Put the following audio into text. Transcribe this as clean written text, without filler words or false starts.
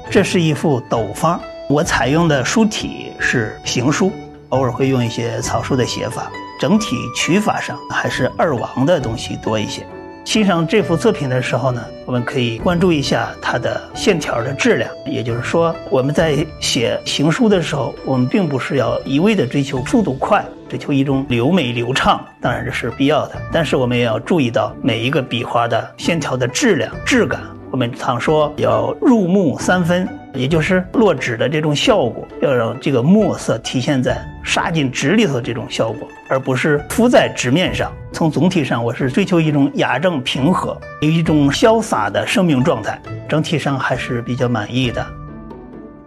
这是一幅斗方，我采用的书体是行书，偶尔会用一些草书的写法，整体取法上还是二王的东西多一些。欣赏这幅作品的时候呢，我们可以关注一下它的线条的质量，也就是说我们在写行书的时候，我们并不是要一味的追求速度快，追求一种流美流畅，当然这是必要的，但是我们也要注意到每一个笔画的线条的质量质感。我们常说要入木三分，也就是落纸的这种效果，要让这个墨色体现在杀进纸里头这种效果，而不是敷在纸面上。从总体上，我是追求一种雅正平和，有一种潇洒的生命状态，整体上还是比较满意的。